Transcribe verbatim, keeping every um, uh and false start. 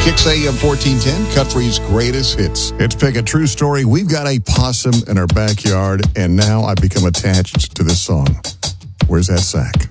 Kicks A M fourteen ten, Country's greatest hits. It's Pick a True Story. We've got a possum in our backyard, and now I've become attached to this song. Where's that sack?